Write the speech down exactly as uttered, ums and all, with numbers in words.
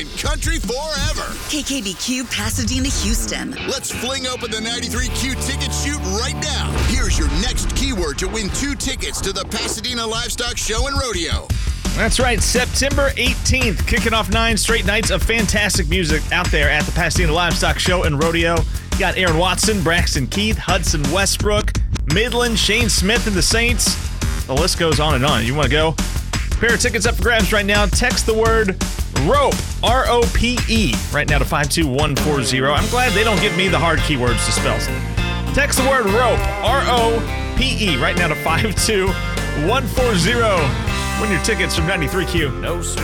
and country forever. K K B Q, Pasadena, Houston. Let's fling open the ninety-three Q ticket chute right now. Here's your next keyword to win two tickets to the Pasadena Livestock Show and Rodeo. That's right, September eighteenth, kicking off nine straight nights of fantastic music out there at the Pasadena Livestock Show and Rodeo. You got Aaron Watson, Braxton Keith, Hudson Westbrook, Midland, Shane Smith, and the Saints. The list goes on and on. You want to go? Pair of tickets up for grabs right now. Text the word ROPE, R O P E, right now to five two one four zero. I'm glad they don't give me the hard keywords to spell. Text the word ROPE, R O P E, right now to five two one four zero. Win your tickets from ninety-three Q. No, sir.